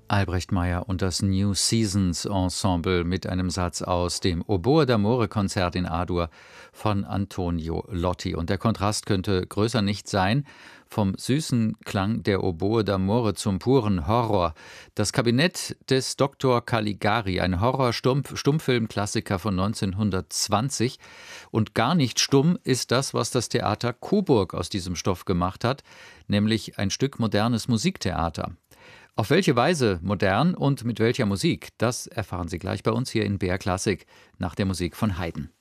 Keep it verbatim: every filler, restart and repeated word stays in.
Albrecht Meyer und das New Seasons Ensemble mit einem Satz aus dem Oboe d'Amore Konzert in A-Dur von Antonio Lotti. Und der Kontrast könnte größer nicht sein. Vom süßen Klang der Oboe d'Amore zum puren Horror. Das Kabinett des Doktor Caligari, ein Horror-Stummfilm-Klassiker von neunzehnhundertzwanzig. Und gar nicht stumm ist das, was das Theater Coburg aus diesem Stoff gemacht hat, nämlich ein Stück modernes Musiktheater. Auf welche Weise modern und mit welcher Musik, das erfahren Sie gleich bei uns hier in B R Klassik nach der Musik von Haydn.